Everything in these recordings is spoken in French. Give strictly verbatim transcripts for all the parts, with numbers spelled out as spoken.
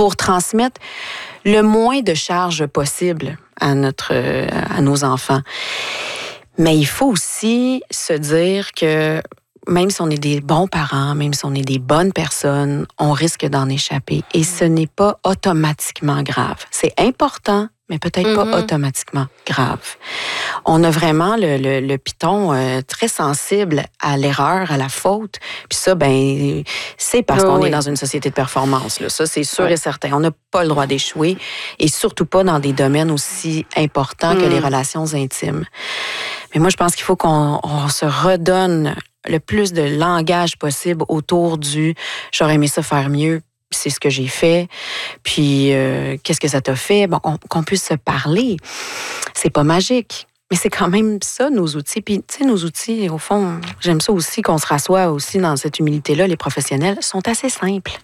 pour transmettre le moins de charges possible à, notre, à nos enfants. Mais il faut aussi se dire que même si on est des bons parents, même si on est des bonnes personnes, on risque d'en échapper. Et ce n'est pas automatiquement grave. C'est important, mais peut-être mm-hmm. pas automatiquement grave. On a vraiment le, le, le piton euh, très sensible à l'erreur, à la faute. Puis ça, ben, c'est parce oh, qu'on oui. est dans une société de performance. Là. Ça, c'est sûr ouais. et certain. On n'a pas le droit d'échouer et surtout pas dans des domaines aussi importants mm. que les relations intimes. Mais moi, je pense qu'il faut qu'on on se redonne le plus de langage possible autour du « j'aurais aimé ça faire mieux ». C'est ce que j'ai fait. Puis, euh, qu'est-ce que ça t'a fait? Bon, on, qu'on puisse se parler. C'est pas magique, mais c'est quand même ça, nos outils. Puis, tu sais, nos outils, au fond, j'aime ça aussi qu'on se rassoie aussi dans cette humilité-là. Les professionnels sont assez simples.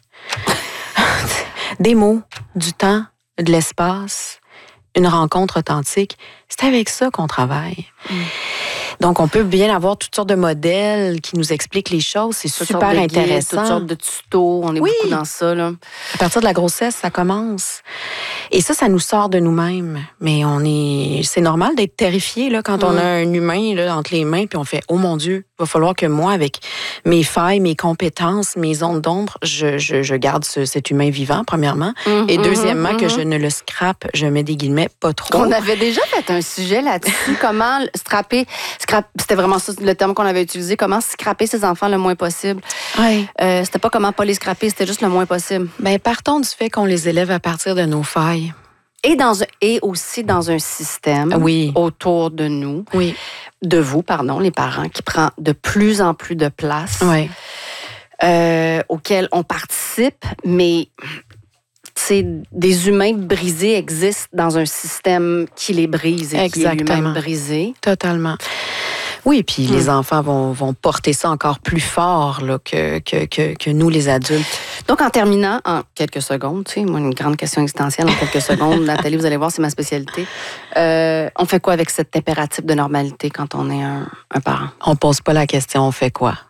Des mots, du temps, de l'espace, une rencontre authentique. C'est avec ça qu'on travaille. Mm. Donc, on peut bien avoir toutes sortes de modèles qui nous expliquent les choses. C'est toutes super sortes intéressant. Guides, toutes sortes de tutos. On est oui. beaucoup dans ça, là. À partir de la grossesse, ça commence. Et ça, ça nous sort de nous-mêmes. Mais on est... c'est normal d'être terrifié, là, quand mmh. on a un humain, là, entre les mains, puis on fait « Oh mon Dieu, il va falloir que moi, avec mes failles, mes compétences, mes zones d'ombre, je, je, je garde ce, cet humain vivant, premièrement. Mmh, et deuxièmement, mmh, que mmh. je ne le scrape, je mets des guillemets, pas trop. » On avait déjà fait un sujet là-dessus. Comment scraper... Scrap... C'était vraiment ça le terme qu'on avait utilisé. Comment scraper ses enfants le moins possible. Oui. Euh, c'était pas comment pas les scraper, c'était juste le moins possible. Bien, partons du fait qu'on les élève à partir de nos failles. Et, dans un, et aussi dans un système oui. autour de nous, oui. de vous, pardon, les parents, qui prend de plus en plus de place, oui. euh, auquel on participe, mais c'est, des humains brisés existent dans un système qui les brise et Exactement. qui est lui-même brisé. Totalement. Oui, puis mmh. les enfants vont, vont porter ça encore plus fort là, que, que, que, que nous, les adultes. Donc, en terminant, en quelques secondes, tu sais, moi, une grande question existentielle en quelques secondes, Nathalie, vous allez voir, c'est ma spécialité. Euh, on fait quoi avec cet impératif de normalité quand on est un, un parent? On pose pas la question, on fait quoi?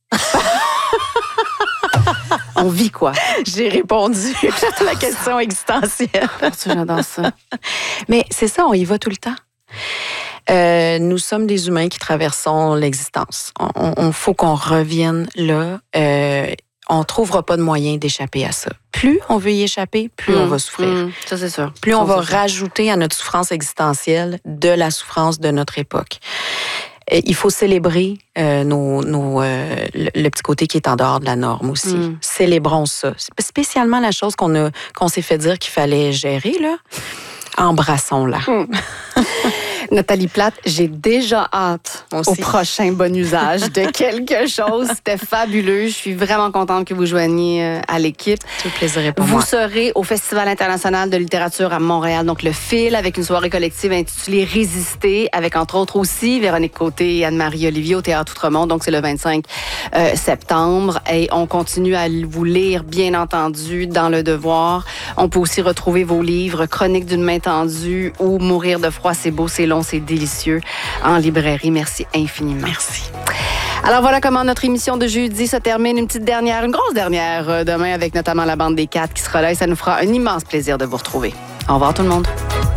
On vit quoi? J'ai répondu à la question existentielle. J'adore ça. Mais c'est ça, on y va tout le temps. Euh, nous sommes des humains qui traversons l'existence. On, on faut qu'on revienne là. Euh, on trouvera pas de moyen d'échapper à ça. Plus on veut y échapper, plus mmh, on va souffrir. Mmh, ça, c'est sûr. Plus ça, on va ça. rajouter à notre souffrance existentielle de la souffrance de notre époque. Et il faut célébrer euh, nos, nos, euh, le, le petit côté qui est en dehors de la norme aussi. Mmh. Célébrons ça. Spécialement la chose qu'on a, qu'on s'est fait dire qu'il fallait gérer, là. Embrassons-la. Mmh. Nathalie Plate, j'ai déjà hâte au prochain bon usage de quelque chose. C'était fabuleux. Je suis vraiment contente que vous joigniez à l'équipe. Tout le plaisir est pour vous moi. Vous serez au Festival international de littérature à Montréal, donc le Fil, avec une soirée collective intitulée Résister, avec entre autres aussi Véronique Côté et Anne-Marie Olivier au Théâtre Outremont. Donc c'est le vingt-cinq euh, septembre. Et on continue à vous lire, bien entendu, dans Le Devoir. On peut aussi retrouver vos livres Chronique d'une main tendue ou Mourir de froid, c'est beau, c'est long, c'est délicieux en librairie. Merci infiniment. Merci. Alors voilà comment notre émission de jeudi se termine. Une petite dernière, une grosse dernière euh, demain avec notamment la bande des quatre qui sera là et ça nous fera un immense plaisir de vous retrouver. Au revoir tout le monde.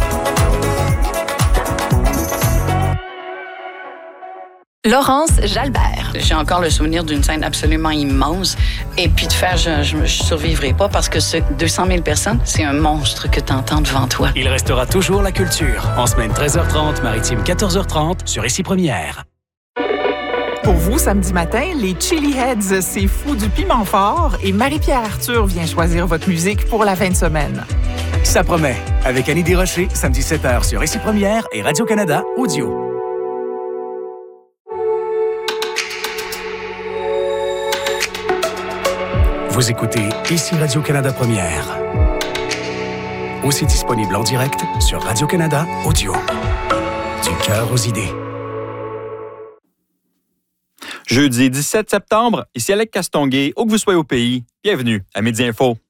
Laurence Jalbert. J'ai encore le souvenir d'une scène absolument immense. Et puis de faire, je ne survivrai pas parce que ce deux cent mille personnes, c'est un monstre que tu entends devant toi. Il restera toujours la culture. En semaine treize heures trente, maritime quatorze heures trente, sur Ici Première. Pour vous, samedi matin, les Chili Heads, c'est fou du piment fort et Marie-Pierre Arthur vient choisir votre musique pour la fin de semaine. Ça promet. Avec Annie Desrochers, samedi sept heures sur Ici Première et Radio-Canada Audio. Vous écoutez Ici Radio-Canada Première. Aussi disponible en direct sur Radio-Canada Audio. Du cœur aux idées. Jeudi dix-sept septembre, ici Alec Castonguay, où que vous soyez au pays, bienvenue à Midi Info.